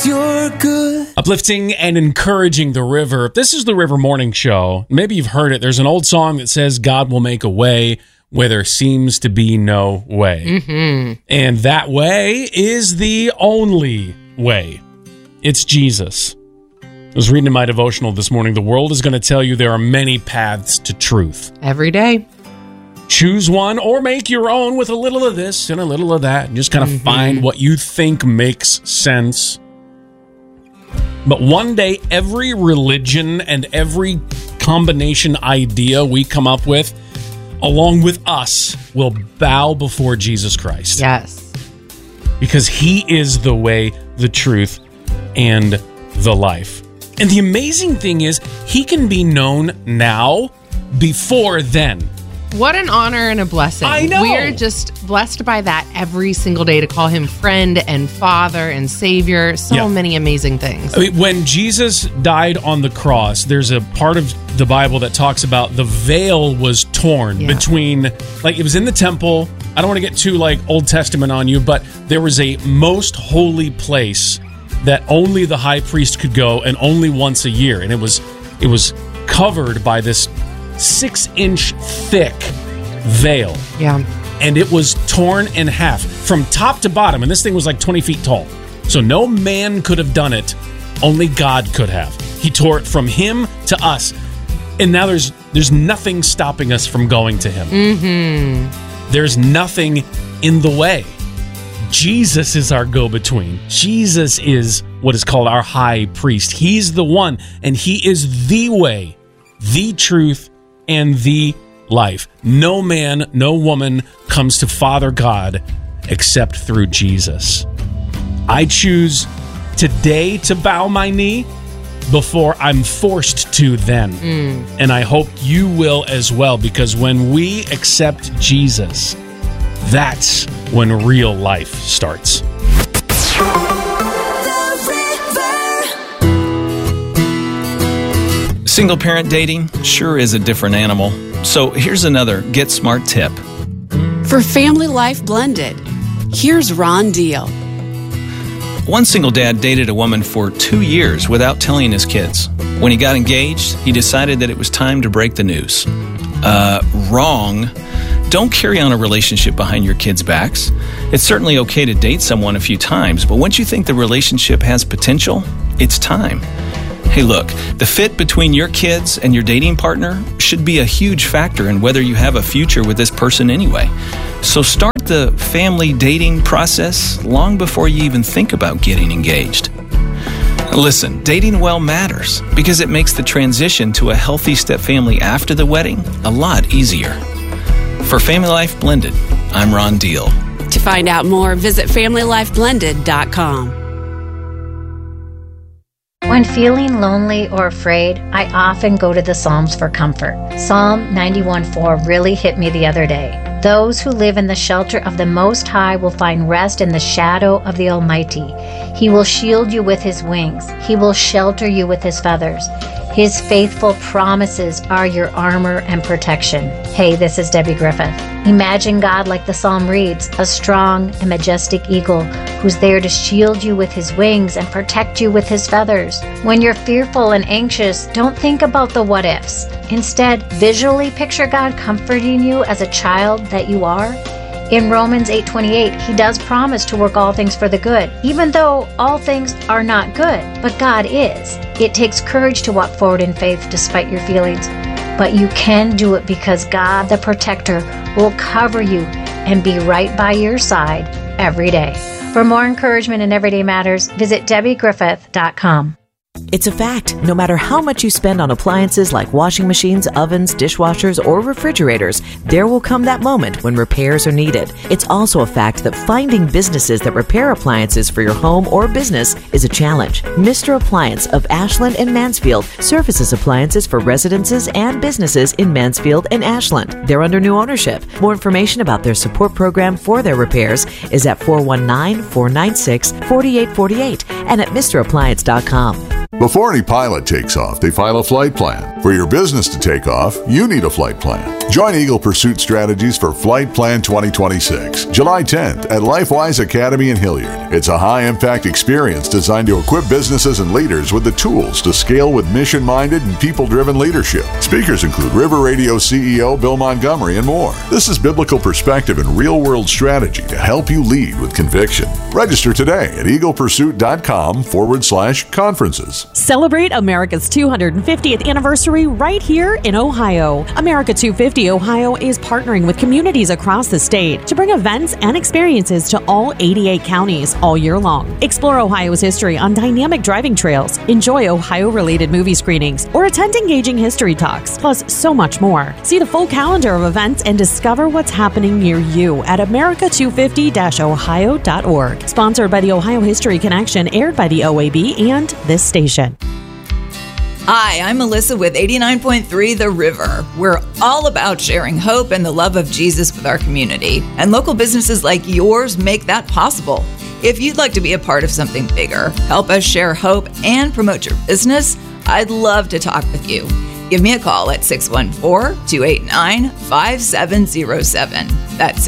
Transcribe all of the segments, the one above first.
'cause you're good. Uplifting and encouraging the river. This is the River Morning Show. Maybe you've heard it. There's an old song that says God will make a way where there seems to be no way. Mm-hmm. And that way is the only way. It's Jesus. I was reading in my devotional this morning. The world is going to tell you there are many paths to truth. Every day. Choose one or make your own with a little of this and a little of that and just kind of find what you think makes sense. But one day, every religion and every combination idea we come up with, along with us, will bow before Jesus Christ. Yes. Because he is the way, the truth, and the life. And the amazing thing is, he can be known now before then. What an honor and a blessing. I know. We are just blessed by that every single day to call him friend and father and savior. So many amazing things. I mean, when Jesus died on the cross, there's a part of the Bible that talks about the veil was torn between, like, it was in the temple. I don't want to get too, like, Old Testament on you, but there was a most holy place that only the high priest could go, and only once a year. And it was covered by this 6-inch thick veil. Yeah. And it was torn in half from top to bottom. And this thing was like 20 feet tall. So no man could have done it. Only God could have. He tore it from him to us. And now there's nothing stopping us from going to him. Mm-hmm. There's nothing in the way. Jesus is our go-between. Jesus is what is called our high priest. He's the one, and he is the way, the truth, and the life. No man, no woman comes to Father God except through Jesus. I choose today to bow my knee before I'm forced to then. And I hope you will as well, because when we accept Jesus, that's when real life starts. Single parent dating sure is a different animal. So here's another Get Smart tip. For Family Life Blended, here's Ron Deal. One single dad dated a woman for 2 years without telling his kids. When he got engaged, he decided that it was time to break the news. Wrong. Don't carry on a relationship behind your kids' backs. It's certainly okay to date someone a few times, but once you think the relationship has potential, it's time. Hey, look, the fit between your kids and your dating partner should be a huge factor in whether you have a future with this person anyway. So start the family dating process long before you even think about getting engaged. Listen, dating well matters because it makes the transition to a healthy stepfamily after the wedding a lot easier. For Family Life Blended, I'm Ron Deal. To find out more, visit FamilyLifeBlended.com. When feeling lonely or afraid, I often go to the Psalms for comfort. Psalm 91:4 really hit me the other day. Those who live in the shelter of the Most High will find rest in the shadow of the Almighty. He will shield you with his wings. He will shelter you with his feathers. His faithful promises are your armor and protection. Hey, this is Debbie Griffith. Imagine God like the psalm reads, a strong and majestic eagle who's there to shield you with his wings and protect you with his feathers. When you're fearful and anxious, don't think about the what ifs. Instead, visually picture God comforting you as a child that you are. In Romans 8:28, he does promise to work all things for the good, even though all things are not good, but God is. It takes courage to walk forward in faith despite your feelings, but you can do it because God, the protector, will cover you and be right by your side every day. For more encouragement in Everyday Matters, visit DebbieGriffith.com. It's a fact. No matter how much you spend on appliances like washing machines, ovens, dishwashers, or refrigerators, there will come that moment when repairs are needed. It's also a fact that finding businesses that repair appliances for your home or business is a challenge. Mr. Appliance of Ashland and Mansfield services appliances for residences and businesses in Mansfield and Ashland. They're under new ownership. More information about their support program for their repairs is at 419-496-4848 and at MrAppliance.com. Before any pilot takes off, they file a flight plan. For your business to take off, you need a flight plan. Join Eagle Pursuit Strategies for Flight Plan 2026, July 10th at LifeWise Academy in Hilliard. It's a high-impact experience designed to equip businesses and leaders with the tools to scale with mission-minded and people-driven leadership. Speakers include River Radio CEO Bill Montgomery and more. This is biblical perspective and real-world strategy to help you lead with conviction. Register today at eaglepursuit.com/conferences. Celebrate America's 250th anniversary right here in Ohio. America 250 Ohio is partnering with communities across the state to bring events and experiences to all 88 counties all year long. Explore Ohio's history on dynamic driving trails, enjoy Ohio-related movie screenings, or attend engaging history talks, plus so much more. See the full calendar of events and discover what's happening near you at america250-ohio.org. Sponsored by the Ohio History Connection, aired by the OAB and this station. Hi, I'm Melissa with 89.3 The River. We're all about sharing hope and the love of Jesus with our community, and local businesses like yours make that possible. If you'd like to be a part of something bigger, help us share hope, and promote your business, I'd love to talk with you. Give me a call at 614-289-5707. That's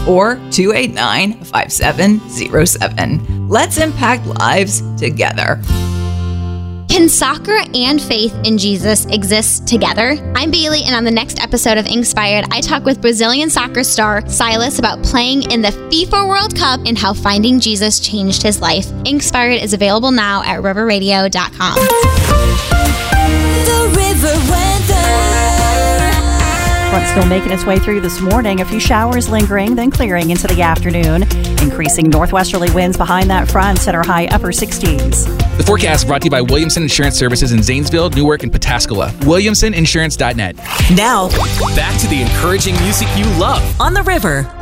614-289-5707. Let's impact lives together. Can soccer and faith in Jesus exist together? I'm Bailey, and on the next episode of Inspired, I talk with Brazilian soccer star Silas about playing in the FIFA World Cup and how finding Jesus changed his life. Inspired is available now at riverradio.com. The River Weather. Front still making its way through this morning. A few showers lingering, then clearing into the afternoon. Increasing northwesterly winds behind that front set our high upper 60s. The forecast brought to you by Williamson Insurance Services in Zanesville, Newark, and Pataskala. WilliamsonInsurance.net. Now, back to the encouraging music you love on The River.